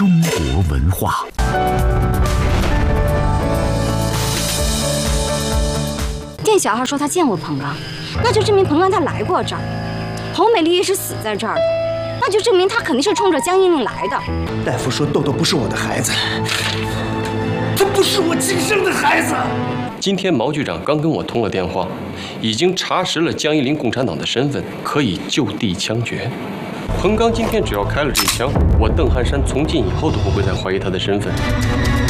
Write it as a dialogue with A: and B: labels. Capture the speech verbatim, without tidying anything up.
A: 中国文化。
B: 店小二说他见过彭刚，那就证明彭刚他来过这儿。侯美丽也是死在这儿的，那就证明他肯定是冲着江一令来的。
C: 大夫说豆豆不是我的孩子，他不是我亲生的孩子。
D: 今天毛局长刚跟我通了电话，已经查实了江一林共产党的身份，可以就地枪决。彭刚今天只要开了这一枪，我邓汉山从今以后都不会再怀疑他的身份。